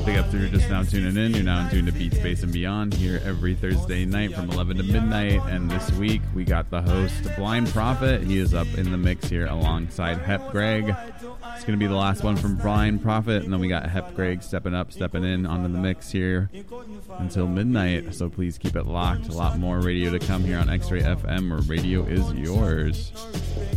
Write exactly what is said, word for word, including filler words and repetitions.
Big up if you're just now tuning in. You're now in tune to Beat Space and Beyond here every Thursday night from eleven to midnight. And this week we got the host, Blind Prophet. He is up in the mix here alongside Hep Greg. It's going to be the last one from Blind Prophet. And then we got Hep Greg stepping up, stepping in onto the mix here until midnight. So please keep it locked. A lot more radio to come here on X-Ray F M, where radio is yours.